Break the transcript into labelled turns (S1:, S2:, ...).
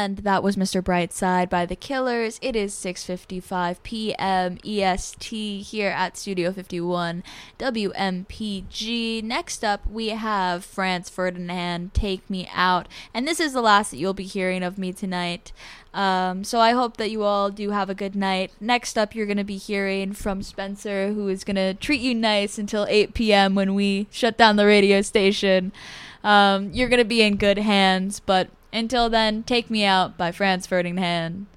S1: And that was Mr. Brightside by The Killers. It is 6:55 p.m. EST here at Studio 51 WMPG. Next up, we have Franz Ferdinand, Take Me Out. And this is the last that you'll be hearing of me tonight. So I hope that you all do have a good night. Next up, you're going to be hearing from Spencer, who is going to treat you nice until 8 p.m. when we shut down the radio station. You're going to be in good hands, but until then, Take Me Out by Franz Ferdinand.